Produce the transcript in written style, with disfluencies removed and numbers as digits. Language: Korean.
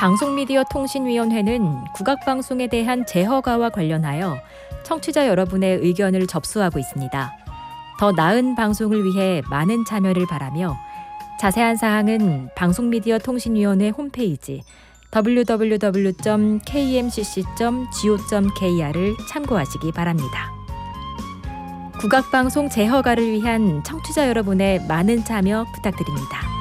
방송미디어통신위원회는 국악방송에 대한 재허가와 관련하여 청취자 여러분의 의견을 접수하고 있습니다. 더 나은 방송을 위해 많은 참여를 바라며 자세한 사항은 방송미디어통신위원회 홈페이지 www.kmcc.go.kr을 참고하시기 바랍니다. 국악방송 재허가를 위한 청취자 여러분의 많은 참여 부탁드립니다.